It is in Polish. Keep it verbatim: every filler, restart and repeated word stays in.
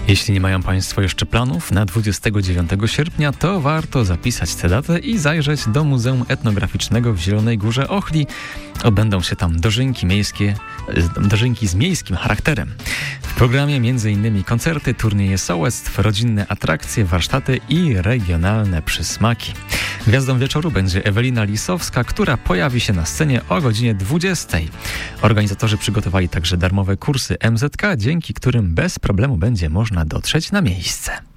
Jeśli nie mają Państwo jeszcze planów na dwudziestego dziewiątego sierpnia, to warto zapisać tę datę i zajrzeć do Muzeum Etnograficznego w Zielonej Górze Ochli. Odbędą się tam dożynki miejskie, dożynki z miejskim charakterem. W programie m.in. koncerty, turnieje sołectw, rodzinne atrakcje, warsztaty i regionalne przysmaki. Gwiazdą wieczoru będzie Ewelina Lisowska, która pojawi się na scenie o godzinie dwudziestej. Organizatorzy przygotowali także darmowe kursy M Z K, dzięki którym bez problemu będzie można dotrzeć na miejsce.